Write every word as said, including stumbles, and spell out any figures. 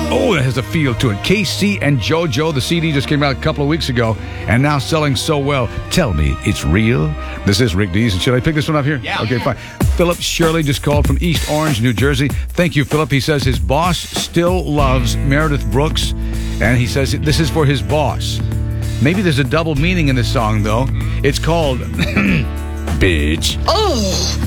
Oh, it has a feel to it. K C and JoJo, the C D just came out a couple of weeks ago and now selling so well. Tell me it's real. This is Rick Dees. Should I pick this one up here? Yeah. Okay, fine. Philip Shirley just called from East Orange, New Jersey. Thank you, Philip. He says his boss still loves Meredith Brooks, and he says this is for his boss. Maybe there's a double meaning in this song, though. It's called Bitch. Oh.